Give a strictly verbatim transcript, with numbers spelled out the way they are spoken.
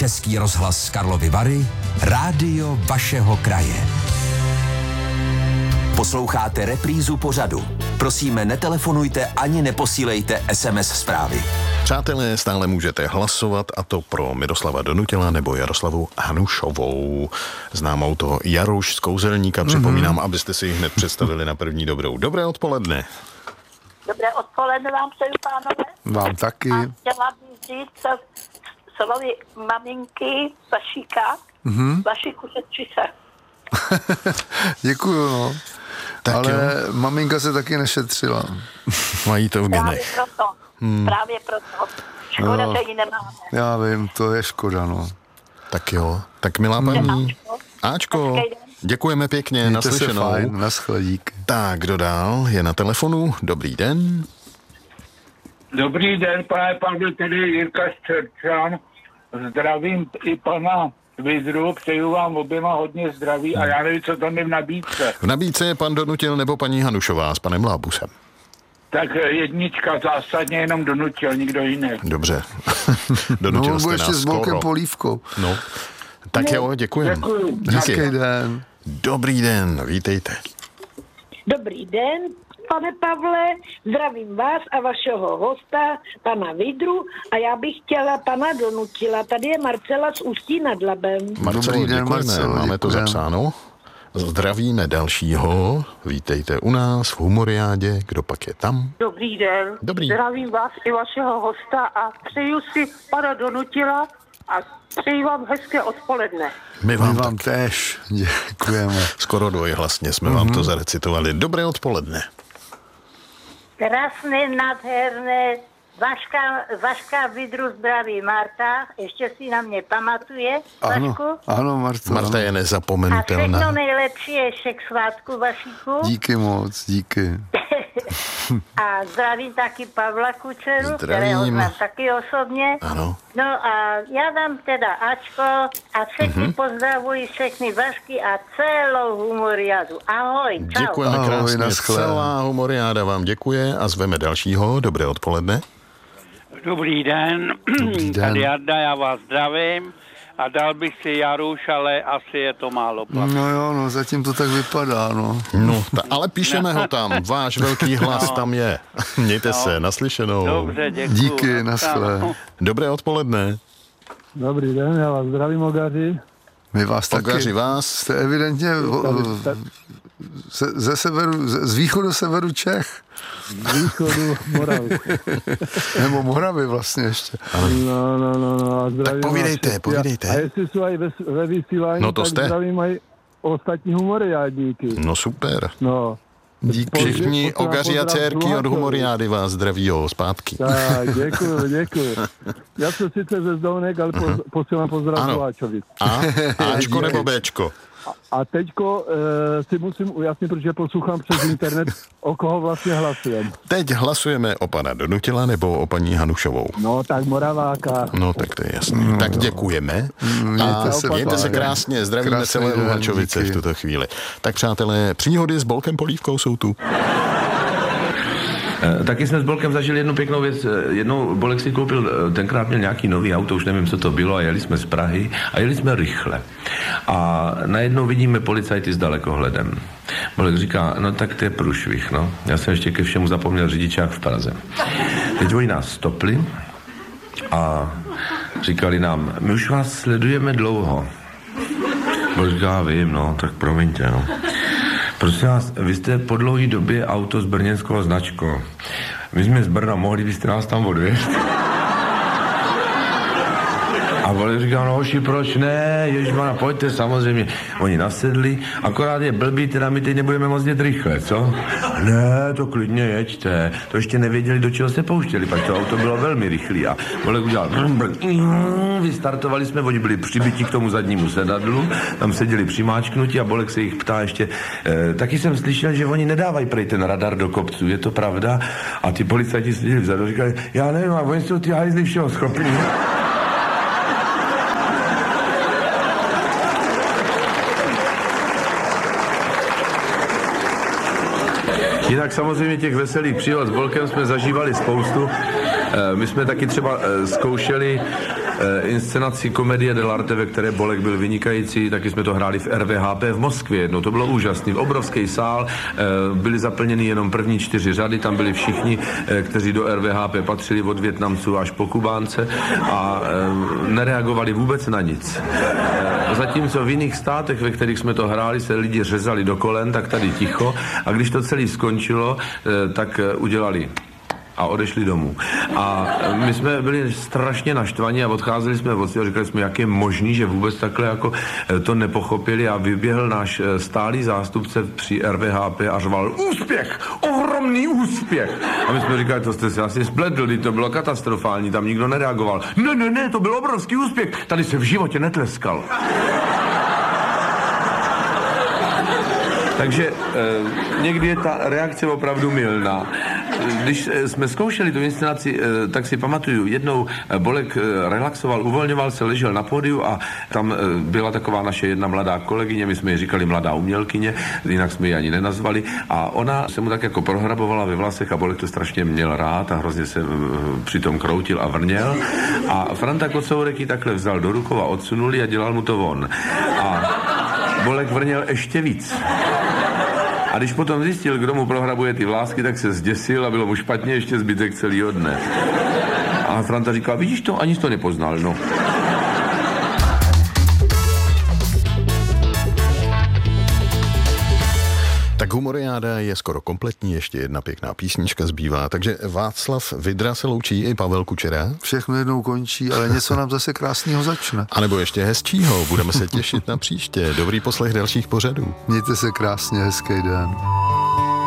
Český rozhlas Karlovy Vary, rádio vašeho kraje. Posloucháte reprízu pořadu. Prosíme, netelefonujte ani neposílejte es em es zprávy. Přátelé, stále můžete hlasovat, a to pro Miroslava Donutila nebo Jaroslavu Hanušovou. Známou to Jaruš z Kouzelníka. Připomínám, mm-hmm. abyste si ji hned představili na první dobrou. Dobré odpoledne. Dobré odpoledne vám přeju, pánové. Vám taky. A chtěla bych říct slovy maminky Vašíka, mm-hmm. Vašíku šetři se. Děkuju, no. Tak ale jo. Maminka se taky nešetřila. Mají to v Právě genech. proto, hmm. právě proto. Škoda, no, že ji nemáme. Já vím, to je škoda, no. Tak jo. Tak milá paní. Ačko, děkujeme pěkně, Mějte naslyšenou. se fajn, naschledík. Tak, kdo dál je na telefonu? Dobrý den. Dobrý den, pane Pavle, tady Jirka Střerčan. Zdravím i pana Vidru, přeju vám oběma hodně zdraví a já nevím, co tam je v nabídce. V nabídce je pan Donutil nebo paní Hanušová s panem Lábusem. Tak jednička, zásadně jenom Donutil, nikdo jiný. Dobře. Donutil no, jste ještě nás s Bolkem skoro. Polívkou. No. Tak jo, děkujem. Děkuju. Hezký den. Dobrý den, vítejte. Dobrý den, pane Pavle, zdravím vás a vašeho hosta, pana Vidru, a já bych chtěla pana Donutila. Tady je Marcela z Ústí nad Labem. Marcelo, Dobrý den, děkujeme, Marcelo, máme to děkujem. zapsáno. Zdravíme dalšího, vítejte u nás v Humoriádě, kdo pak je tam? Dobrý den. Dobrý. Zdravím vás i vašeho hosta a přeju si pana Donutila a přeji vám hezké odpoledne. My vám, My vám vám tak též děkujeme. skoro dvojhlasně jsme mm-hmm. vám to zarecitovali. Dobré odpoledne. Krásné, nádherné, Vaška, Vaška Vidru zdraví Marta, ještě si na mě pamatuje, Ano, Vašku. ano, Marcelo. Marta je A všechno nezapomenutelná. nejlepší ještě k svátku, Vašíku. Díky moc, díky. A zdravím taky Pavla Kučeru, Zdravím. kterého znám taky osobně. Ano. No a já dám teda Ačko a všechny mm-hmm. pozdravuji, všechny Vašky a celou Humoriádu. Ahoj, čau. Děkujeme Ahoj, krásně. naschle. Celá Humoriáda vám děkuje a zveme dalšího. Dobré odpoledne. Dobrý den, Dobrý den. tady Jarda, já vás zdravím a dal bych si Jaruš, ale asi je to málo plat. No jo, no, zatím to tak vypadá, no. No, ta, ale píšeme ho tam. Váš velký hlas No. tam je. Mějte No. se, naslyšenou. Dobře, děkuji. Díky, naschle. Dobré odpoledne. Dobrý den, já vás zdravím, Ogaři. My vás taky. Ogaři vás. Jste evidentně o- ze, ze severu, ze, z východu severu Čech. Z východu Moravy. Nebo Moravy vlastně ještě. No, no, no, no. A zdravím Tak povídejte, vás. povídejte. A jestli jsou aj ve, ve vysílání, No to tak jste. zdravím aj ostatní humoriádníky. No super. No. Díky. Všichni Posílám ogaři a pozdrav dcerky od Zluháčovi. Humoriády vás zdraví jo, zpátky. Tak, děkuju, děkuju. Já jsem sice ze Zdovnek, ale po, posílám pozdrav Ano. Zluháčovi. A? Ačko nebo Bčko? A teďko e, si musím ujasnit, protože poslouchám přes internet, o koho vlastně hlasujeme. Teď hlasujeme o pana Donutila nebo o paní Hanušovou. No, tak Moraváka. No, tak to je jasné. Tak děkujeme. Mějte A se mějte se fajn. krásně. Zdravíme Krásný celé den, Luhačovice díky. v tuto chvíli. Tak přátelé, příhody s Bolkem Polívkou jsou tu. Taky jsme s Bolkem zažili jednu pěknou věc. Jednou Bolek si koupil, tenkrát měl nějaký nový auto, už nevím, co to bylo, a jeli jsme z Prahy a jeli jsme rychle. A najednou vidíme policajty s dalekohledem. Bolek říká, no tak to je průšvih, no. Já jsem ještě ke všemu zapomněl řidičák v Praze. Teď oni nás stopli a říkali nám, my už vás sledujeme dlouho. Bolek říká, vím, no, tak promiňte, no. Prosím vás, vy jste po dlouhé době auto s brněnskou značkou. My jsme z Brna, mohli byste nás tam odvězt? A Bolek říká, no hoši, proč ne, ježmana, pojďte, samozřejmě. Oni nasedli, akorát je blbý, teda my teď nebudeme moc jet rychle, co? Ne, to klidně jeďte, to ještě nevěděli, do čeho se pouštěli, pak to auto bylo velmi rychlý a Bolek udělal brum, brum, vystartovali jsme, oni byli přibyti k tomu zadnímu sedadlu, tam seděli přimáčknutí a Bolek se jich ptá ještě, e, taky jsem slyšel, že oni nedávají prej ten radar do kopců, je to pravda? A ty policajti seděli vzadu, říkali, já nevím, a oni jsou ty hajzli všeho schopní. Jinak samozřejmě těch veselých příhod s Bolkem jsme zažívali spoustu. My jsme taky třeba zkoušeli e, inscenaci Komedie dell'arte, ve které Bolek byl vynikající, taky jsme to hráli v R V H P v Moskvě jednou, to bylo úžasný, obrovský sál, e, byly zaplněny jenom první čtyři řady, tam byli všichni, e, kteří do R V H P patřili, od Vietnamců až po Kubánce a e, nereagovali vůbec na nic. E, zatímco v jiných státech, ve kterých jsme to hráli, se lidi řezali do kolen, tak tady ticho a když to celé skončilo, e, tak udělali a odešli domů. A my jsme byli strašně naštvaní a odcházeli jsme od a říkali jsme, jak je možný, že vůbec takhle jako to nepochopili a vyběhl náš stálý zástupce při R V H P a řval úspěch, ohromný úspěch. A my jsme říkali, to jste si asi spletli, to bylo katastrofální, tam nikdo nereagoval. Ne, ne, ne, to byl obrovský úspěch, tady se v životě netleskal. Takže e, někdy je ta reakce opravdu mylná. Když jsme zkoušeli tu inscenaci, e, tak si pamatuju, jednou Bolek relaxoval, uvolňoval se, ležel na pódiu a tam e, byla taková naše jedna mladá kolegyně, my jsme ji říkali mladá umělkyně, jinak jsme ji ani nenazvali a ona se mu tak jako prohrabovala ve vlasech a Bolek to strašně měl rád a hrozně se e, přitom kroutil a vrněl a Franta Kocourek ji takhle vzal do rukou a odsunuli a dělal mu to on. A Bolek vrněl ještě víc. A když potom zjistil, kdo mu prohrabuje ty vlásky, tak se zděsil a bylo mu špatně ještě zbytek celého dne. A Franta říkal, vidíš to, ani jsi to nepoznal, no. Tak Humoriáda je skoro kompletní, ještě jedna pěkná písnička zbývá, takže Václav Vydra se loučí i Pavel Kučera. Všechno jednou končí, ale něco nám zase krásného začne. A nebo ještě hezčího, budeme se těšit na příště. Dobrý poslech dalších pořadů. Mějte se krásně, hezký den.